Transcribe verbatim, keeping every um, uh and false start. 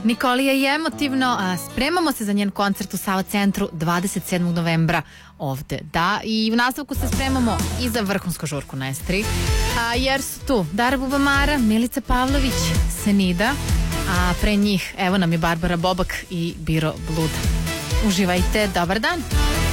Nikolija je emotivno, a spremamo se za njen koncert u Sava centru dvadeset sedmog novembra ovde. Da, i u nastavku se spremamo i za vrhunsku žurku na es tri, a, jer su tu Dara Bubamara, Milica Pavlović, Senida, a pre njih evo nam je Barbara Bobak i Biro Bluda. Uživajte, dobar dan!